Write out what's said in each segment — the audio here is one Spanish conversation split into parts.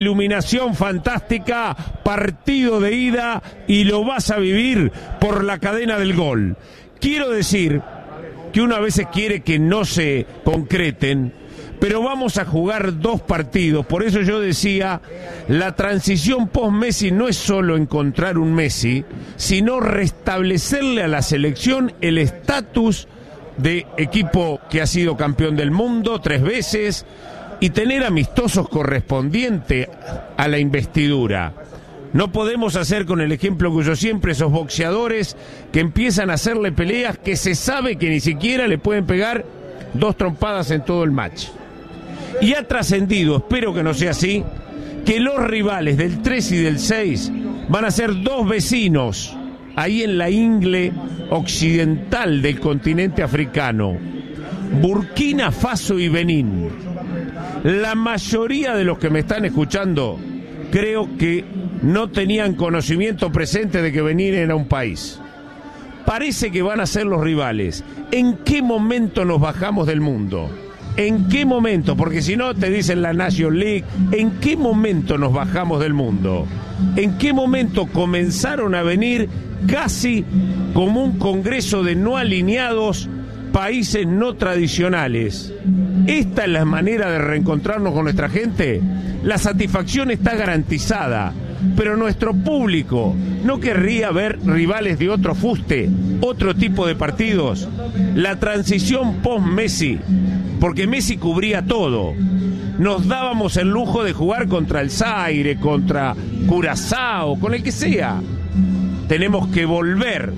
iluminación fantástica, partido de ida y lo vas a vivir por la cadena del gol. Quiero decir que uno a veces quiere que no se concreten, pero vamos a jugar 2 partidos. Por eso yo decía, la transición post-Messi no es solo encontrar un Messi, sino restablecerle a la selección el estatus de equipo que ha sido campeón del mundo 3 veces y tener amistosos correspondientes a la investidura. No podemos hacer con el ejemplo que uso siempre, esos boxeadores que empiezan a hacerle peleas que se sabe que ni siquiera le pueden pegar 2 trompadas en todo el match. Y ha trascendido, espero que no sea así, que los rivales del 3 y del 6 van a ser 2 vecinos ahí en la ingle occidental del continente africano, Burkina Faso y Benín. La mayoría de los que me están escuchando creo que no tenían conocimiento presente de que Benín era un país. Parece que van a ser los rivales. ¿En qué momento nos bajamos del mundo? ¿En qué momento? Porque si no te dicen la Nation League. ¿En qué momento nos bajamos del mundo? ¿En qué momento comenzaron a venir casi como un congreso de no alineados países no tradicionales? ¿Esta es la manera de reencontrarnos con nuestra gente? La satisfacción está garantizada, pero nuestro público no querría ver rivales de otro fuste, otro tipo de partidos. La transición post-Messi, porque Messi cubría todo. Nos dábamos el lujo de jugar contra el Zaire, contra Curazao, con el que sea. Tenemos que volver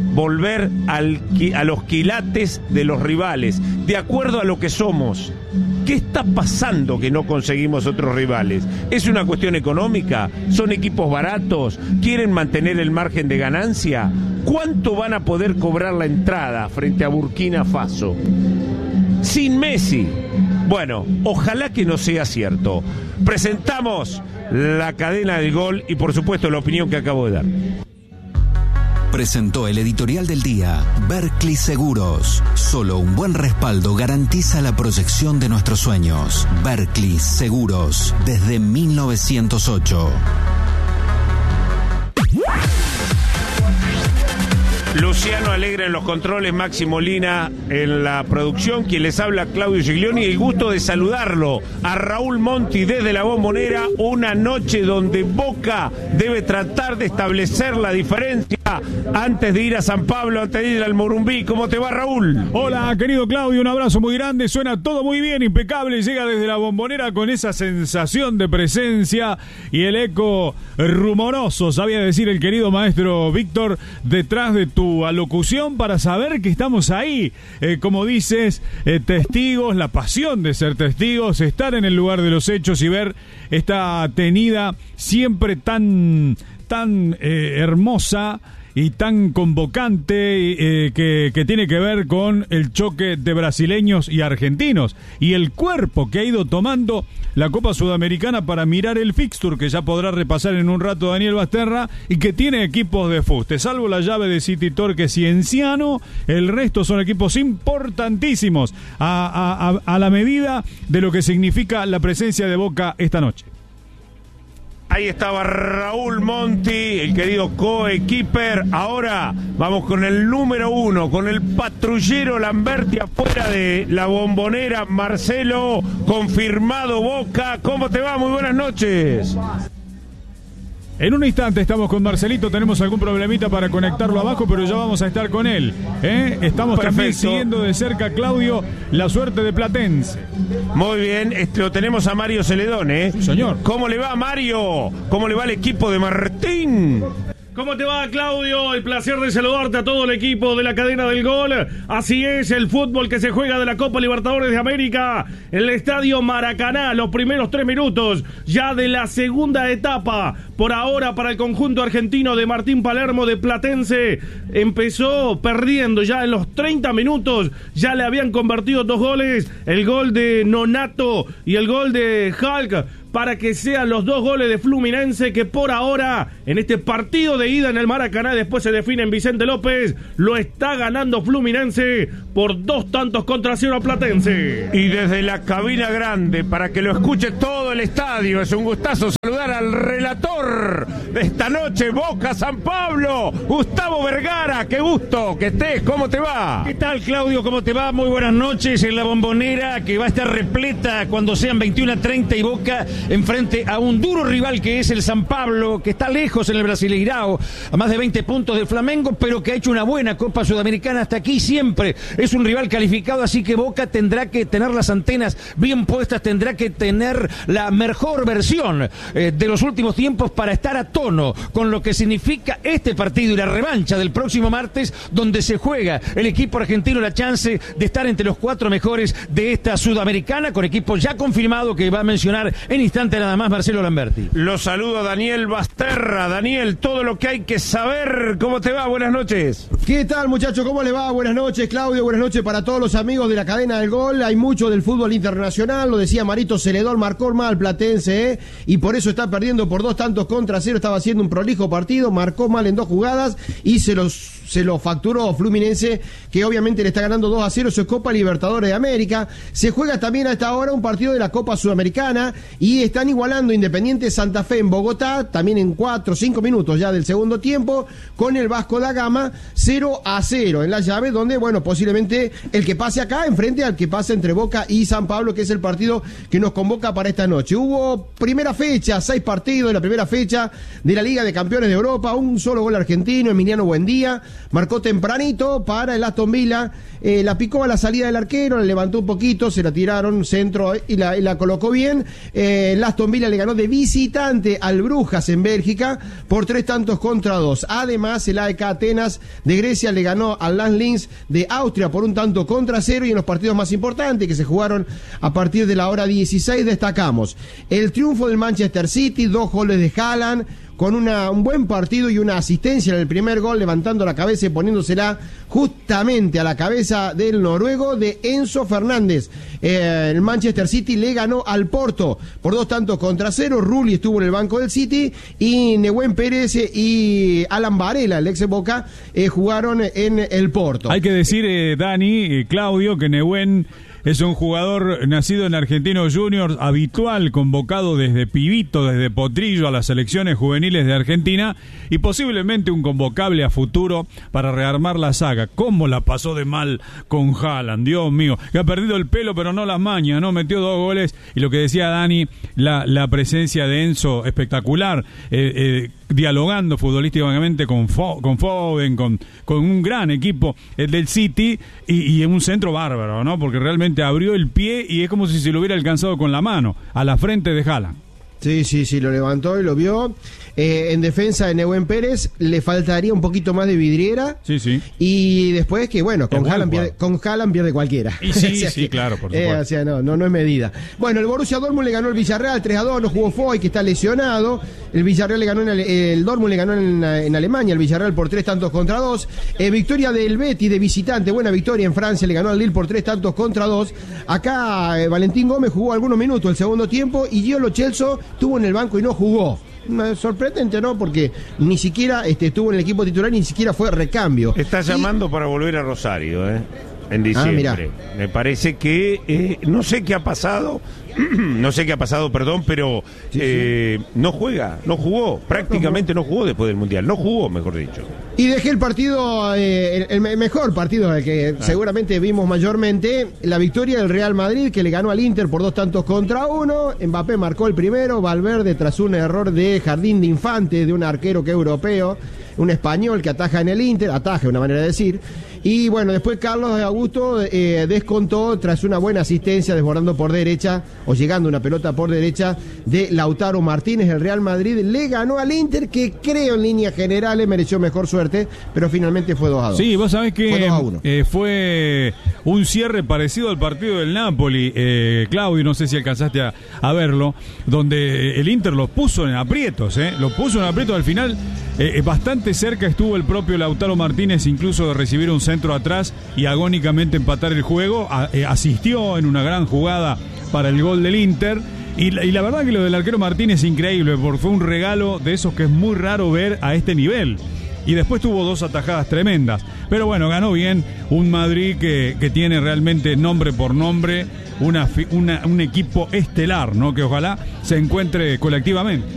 a los quilates de los rivales, de acuerdo a lo que somos. ¿Qué está pasando que no conseguimos otros rivales? ¿Es una cuestión económica? ¿Son equipos baratos? ¿Quieren mantener el margen de ganancia? ¿Cuánto van a poder cobrar la entrada frente a Burkina Faso? Sin Messi. Bueno, ojalá que no sea cierto. Presentamos la cadena del gol y por supuesto la opinión que acabo de dar. Presentó el editorial del día Berkley Seguros. Solo un buen respaldo garantiza la proyección de nuestros sueños. Berkley Seguros, desde 1908. Luciano Alegre en los controles, Maxi Molina en la producción, quien les habla, Claudio Giglioni, el gusto de saludarlo a Raúl Monti desde la Bombonera, una noche donde Boca debe tratar de establecer la diferencia antes de ir a San Pablo, antes de ir al Morumbí. ¿Cómo te va, Raúl? Hola, querido Claudio, un abrazo muy grande, suena todo muy bien, impecable, llega desde la Bombonera con esa sensación de presencia y el eco rumoroso, sabía decir el querido maestro Víctor, detrás de tu alocución para saber que estamos ahí, como dices, testigos, la pasión de ser testigos, estar en el lugar de los hechos y ver esta tenida siempre tan hermosa y tan convocante que tiene que ver con el choque de brasileños y argentinos y el cuerpo que ha ido tomando la Copa Sudamericana para mirar el fixture que ya podrá repasar en un rato Daniel Basterra y que tiene equipos de fuste, salvo la llave de City Torque Cienciano, el resto son equipos importantísimos a la medida de lo que significa la presencia de Boca esta noche. Ahí estaba Raúl Monti, el querido coequiper. Ahora vamos con el número 1, con el patrullero Lamberti afuera de la Bombonera. Marcelo, confirmado Boca. ¿Cómo te va? Muy buenas noches. En un instante estamos con Marcelito, tenemos algún problemita para conectarlo abajo, pero ya vamos a estar con él. Estamos Perfecto. También siguiendo de cerca, Claudio, la suerte de Platense. Muy bien, lo tenemos a Mario Celedón, Sí, señor. ¿Cómo le va, Mario? ¿Cómo le va el equipo de Martín? ¿Cómo te va, Claudio? El placer de saludarte a todo el equipo de la cadena del gol. Así es, el fútbol que se juega de la Copa Libertadores de América en el Estadio Maracaná. Los primeros 3 minutos ya de la segunda etapa. Por ahora para el conjunto argentino de Martín Palermo de Platense. Empezó perdiendo ya en los 30 minutos. Ya le habían convertido 2 goles. El gol de Nonato y el gol de Hulk, para que sean los 2 goles de Fluminense, que por ahora, en este partido de ida en el Maracaná, después se define en Vicente López, lo está ganando Fluminense por 2-0 a Platense. Y desde la cabina grande, para que lo escuche todo el estadio, es un gustazo saludar al relator de esta noche, Boca San Pablo, Gustavo Vergara. Qué gusto que estés, ¿cómo te va? ¿Qué tal, Claudio? ¿Cómo te va? Muy buenas noches en la Bombonera, que va a estar repleta cuando sean 21:30 y Boca enfrente a un duro rival que es el San Pablo, que está lejos en el Brasileirao, a más de 20 puntos del Flamengo, pero que ha hecho una buena Copa Sudamericana hasta aquí siempre. Es un rival calificado, así que Boca tendrá que tener las antenas bien puestas, tendrá que tener la mejor versión de los últimos tiempos para estar a tono con lo que significa este partido y la revancha del próximo martes, donde se juega el equipo argentino la chance de estar entre los 4 mejores de esta Sudamericana, con equipo ya confirmado que va a mencionar en instante nada más Marcelo Lamberti. Lo saludo a Daniel Basterra. Daniel, todo lo que hay que saber. ¿Cómo te va? Buenas noches. ¿Qué tal, muchachos? ¿Cómo les va? Buenas noches, Claudio. Buenas noches para todos los amigos de la cadena del gol. Hay mucho del fútbol internacional. Lo decía Marito Celedón, marcó mal Platense, y por eso está perdiendo por 2-0. Estaba haciendo un prolijo partido, marcó mal en 2 jugadas y se lo facturó Fluminense, que obviamente le está ganando 2-0. Eso es Copa Libertadores de América. Se juega también a esta hora un partido de la Copa Sudamericana y están igualando Independiente Santa Fe en Bogotá, también en 4 o 5 minutos ya del segundo tiempo, con el Vasco da Gama 0-0 en la llave, donde, bueno, posiblemente el que pase acá enfrente al que pase entre Boca y San Pablo, que es el partido que nos convoca para esta noche. Hubo primera fecha, 6 partidos de la primera fecha de la Liga de Campeones de Europa, un solo gol argentino, Emiliano Buendía, marcó tempranito para el Aston Villa, la picó a la salida del arquero, la levantó un poquito, se la tiraron centro y la colocó bien. El Aston Villa le ganó de visitante al Brujas en Bélgica por 3-2. Además, el AEK Atenas de Grecia le ganó al Lens Linz de Austria por 1-0, y en los partidos más importantes que se jugaron a partir de la hora 16 destacamos el triunfo del Manchester City, 2 goles de Haaland, con un buen partido y una asistencia en el primer gol, levantando la cabeza y poniéndosela justamente a la cabeza del noruego de Enzo Fernández. El Manchester City le ganó al Porto por 2-0. Rulli estuvo en el banco del City y Nehuen Pérez y Alan Varela, el ex Boca, jugaron en el Porto. Hay que decir, Dani, Claudio, que Nehuen es un jugador nacido en Argentinos Juniors, habitual, convocado desde pibito, desde potrillo a las selecciones juveniles de Argentina, y posiblemente un convocable a futuro para rearmar la saga. ¿Cómo la pasó de mal con Haaland? Dios mío, que ha perdido el pelo pero no las mañas, ¿no? Metió 2 goles, y lo que decía Dani, la presencia de Enzo espectacular, dialogando futbolísticamente con Foden, con un gran equipo del City, y en un centro bárbaro, ¿no? Porque realmente abrió el pie y es como si se lo hubiera alcanzado con la mano a la frente de Haaland. Sí, lo levantó y lo vio. En defensa de Nehuen Pérez le faltaría un poquito más de vidriera. Sí. Y después que, bueno, con Haaland pierde cualquiera. Y sí, claro, por supuesto. O sea, no es medida. Bueno, el Borussia Dortmund le ganó el Villarreal 3-2, no jugó Foy, que está lesionado. El Villarreal le ganó el Dortmund le ganó en Alemania, el Villarreal por 3-2. Victoria del Betis de visitante, buena victoria en Francia, le ganó al Lille por 3-2. Acá Valentín Gómez jugó algunos minutos el segundo tiempo y Gio Lo Celso estuvo en el banco y no jugó. Sorprendente, ¿no? Porque ni siquiera estuvo en el equipo titular, ni siquiera fue recambio. Está llamando para volver a Rosario, en diciembre. Me parece que no sé qué ha pasado, pero no jugó, prácticamente no jugó después del Mundial, mejor dicho. Y dejé el partido, el mejor partido, el que seguramente vimos mayormente, la victoria del Real Madrid, que le ganó al Inter por 2-1. Mbappé marcó el primero, Valverde tras un error de jardín de infante de un arquero que es europeo, un español que ataja en el Inter, una manera de decir. Y bueno, después Carlos Augusto descontó tras una buena asistencia desbordando por derecha, o llegando una pelota por derecha de Lautaro Martínez. El Real Madrid le ganó al Inter, que creo en líneas generales mereció mejor suerte, pero finalmente fue 2-2. Sí, vos sabés que fue un cierre parecido al partido del Napoli, Claudio, no sé si alcanzaste a verlo, donde el Inter los puso en aprietos, al final. Bastante cerca estuvo el propio Lautaro Martínez incluso de recibir un centro atrás y agónicamente empatar el juego. Asistió en una gran jugada para el gol del Inter. Y la verdad que lo del arquero Martínez es increíble, porque fue un regalo de esos que es muy raro ver a este nivel. y después tuvo 2 atajadas tremendas. Pero bueno, ganó bien un Madrid que tiene realmente nombre por nombre un equipo estelar, ¿no? Que ojalá se encuentre colectivamente.